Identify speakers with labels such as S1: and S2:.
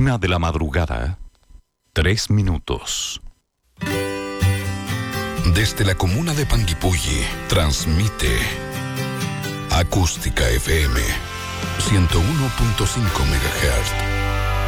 S1: 1:03 a.m.
S2: Desde la comuna de Panguipulli, transmite Acústica FM 101.5 MHz.